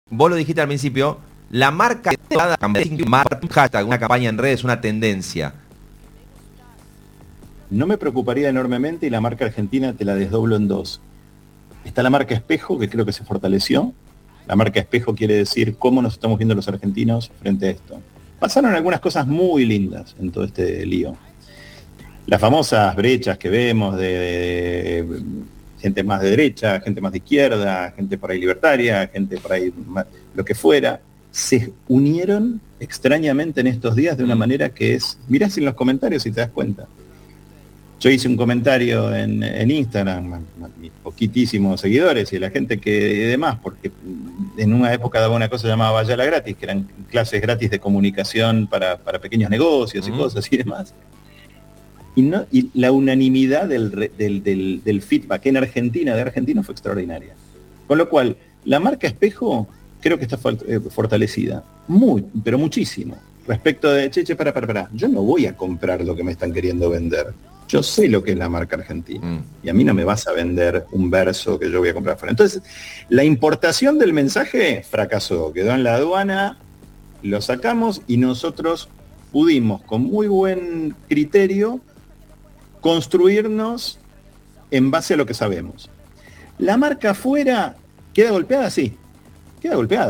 vos lo dijiste al principio, la marca un hashtag, una campaña en redes, una tendencia. No me preocuparía enormemente y la marca argentina te la desdoblo en dos. Está la marca Espejo, que creo que se fortaleció. La marca Espejo quiere decir cómo nos estamos viendo los argentinos frente a esto. Pasaron algunas cosas muy lindas en todo este lío. Las famosas brechas que vemos de gente más de derecha, gente más de izquierda, gente por ahí libertaria, gente por ahí más, lo que fuera, se unieron extrañamente en estos días de una manera que es, mirás en los comentarios y te das cuenta. Yo hice un comentario en Instagram, mis poquitísimos seguidores y la gente que demás, porque en una época daba una cosa llamada Bayala Gratis, que eran clases gratis de comunicación para pequeños negocios y cosas y demás. Y la unanimidad del feedback en Argentina, de argentinos, fue extraordinaria. Con lo cual, la marca Espejo creo que está fortalecida, pero muchísimo. Respecto de, para, yo no voy a comprar lo que me están queriendo vender. Yo sé lo que es la marca argentina. Y a mí no me vas a vender un verso que yo voy a comprar fuera. Entonces, la importación del mensaje fracasó, quedó en la aduana, lo sacamos y nosotros pudimos, con muy buen criterio, construirnos en base a lo que sabemos. La marca afuera queda golpeada, sí, queda golpeada.